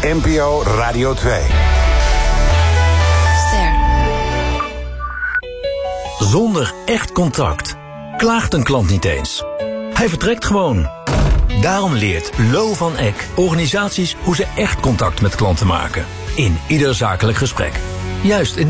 NPO Radio 2. Zonder echt contact klaagt een klant niet eens. Hij vertrekt gewoon. Daarom leert Lo van Eck organisaties hoe ze echt contact met klanten maken. In ieder zakelijk gesprek. Juist in